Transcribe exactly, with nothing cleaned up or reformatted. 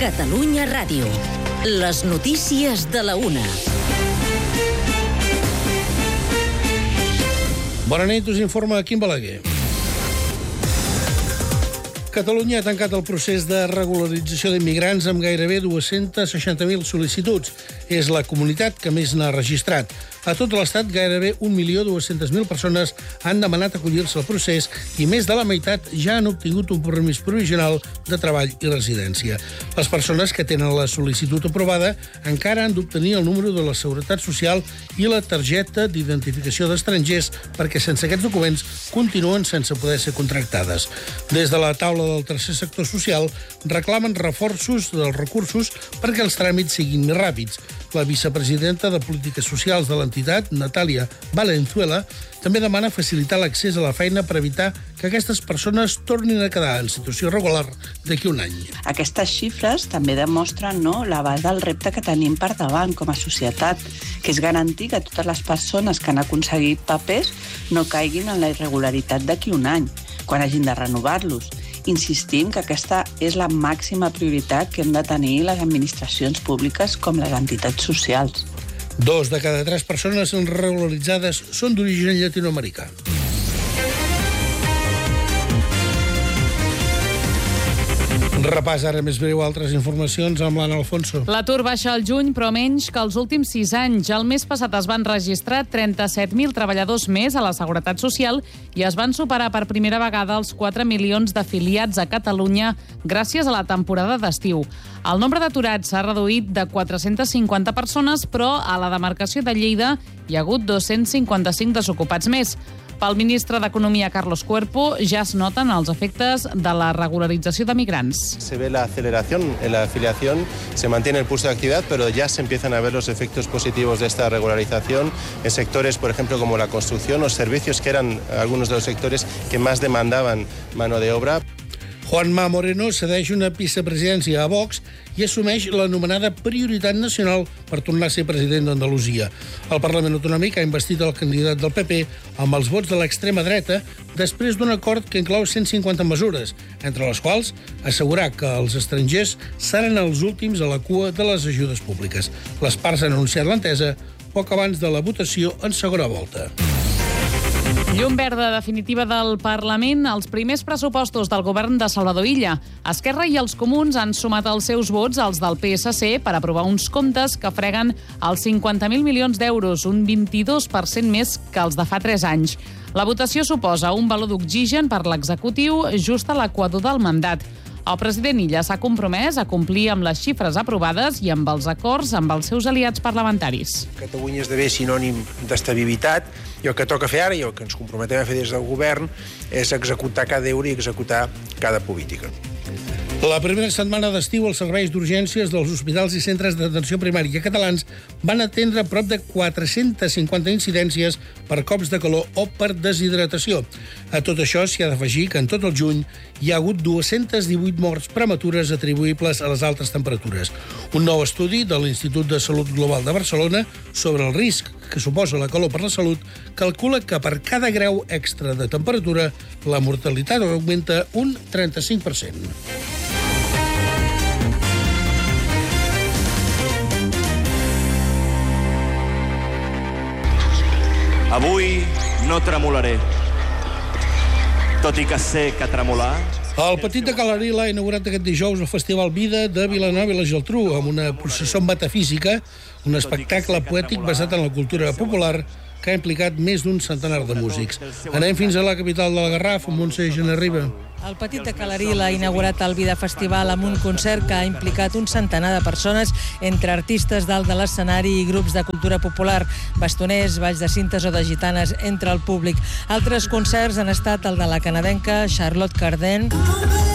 Catalunya Ràdio. Les notícies de la una. Bona nit, us informa Quim Balaguer. Catalunya ha tancat el procés de regularització d'immigrants amb gairebé dos-cents seixanta mil sol·licituds. És la comunitat que més n'ha registrat. A tot l'Estat, gairebé un milió dos-cents mil persones han demanat acollir-se al procés i més de la meitat ja han obtingut un permís provisional de treball i residència. Les persones que tenen la sol·licitud aprovada encara han d'obtenir el número de la Seguretat Social i la targeta d'identificació d'estrangers perquè sense aquests documents continuen sense poder ser contractades. Des de la taula del tercer sector social reclamen reforços dels recursos perquè els tràmits siguin més ràpids. La vicepresidenta de Polítiques Socials de l'entitat, Natàlia Valenzuela, també demana facilitar l'accés a la feina per evitar que aquestes persones tornin a quedar en situació irregular d'aquí un any. Aquestes xifres també demostren no, l'abast del repte que tenim per davant com a societat, que és garantir que totes les persones que han aconseguit papers no caiguin en la irregularitat d'aquí un any, quan hagin de renovar-los. Insistim que aquesta és la màxima prioritat que hem de tenir les administracions públiques com les entitats socials. Dos de cada tres persones regularitzades són d'origen llatinoamericà. Repàs ara més breu altres informacions amb l'Anna Alfonso. L'atur baixa al juny, però menys que els últims sis anys. El mes passat es van registrar trenta-set mil treballadors més a la Seguretat Social i es van superar per primera vegada els quatre milions d'afiliats a Catalunya gràcies a la temporada d'estiu. El nombre d'aturats s'ha reduït de quatre-centes cinquanta persones, però a la demarcació de Lleida hi ha hagut dos-cents cinquanta-cinc desocupats més. Pel ministre d'Economia, Carlos Cuerpo, ja es noten els efectes de la regularització de migrants. Se ve la aceleración en la afiliación, se mantiene el pulso de actividad, pero ya se empiezan a ver los efectos positivos de esta regularización en sectores, por ejemplo, como la construcción o servicios, que eran algunos de los sectores que más demandaban mano de obra. Juanma Moreno cedeix una vicepresidència a Vox i assumeix l'anomenada prioritat nacional per tornar a ser president d'Andalusia. El Parlament Autonòmic ha investit el candidat del P P amb els vots de l'extrema dreta després d'un acord que inclou cent cinquanta mesures, entre les quals assegurar que els estrangers seran els últims a la cua de les ajudes públiques. Les parts han anunciat l'entesa poc abans de la votació en segona volta. Llum verda definitiva del Parlament als primers pressupostos del govern de Salvador Illa. Esquerra i els comuns han sumat els seus vots als del P S C per aprovar uns comptes que freguen els cinquanta mil milions d'euros, un vint-i-dos per cent més que els de fa tres anys. La votació suposa un valor d'oxigen per l'executiu just a l'equador del mandat. El president Illa s'ha compromès a complir amb les xifres aprovades i amb els acords amb els seus aliats parlamentaris. Catalunya esdevé sinònim d'estabilitat i el que toca fer ara i el que ens comprometem a fer des del govern és executar cada euro i executar cada política. La primera setmana d'estiu, els serveis d'urgències dels hospitals i centres d'atenció primària catalans van atendre prop de quatre-centes cinquanta incidències per cops de calor o per deshidratació. A tot això s'hi ha d'afegir que en tot el juny hi ha hagut dos-centes divuit morts prematures atribuïbles a les altes temperatures. Un nou estudi de l'Institut de Salut Global de Barcelona sobre el risc que suposa la calor per la salut calcula que per cada grau extra de temperatura la mortalitat augmenta un trenta-cinc per cent. Avui no tremolaré, tot i que sé que tremolar... El Petit de Calaril ha inaugurat aquest dijous el Festival Vida de Vilanova i la Geltrú amb una processó metafísica, un espectacle poètic basat en la cultura popular que ha implicat més d'un centenar de músics. Anem fins a la capital del Garraf, amb Montse Generriba. El Petit de Calaril ha inaugurat el Vida Festival amb un concert que ha implicat un centenar de persones entre artistes dalt de l'escenari i grups de cultura popular, bastoners, balls de cintes o de gitanes entre el públic. Altres concerts han estat el de la canadenca Charlotte Cardin,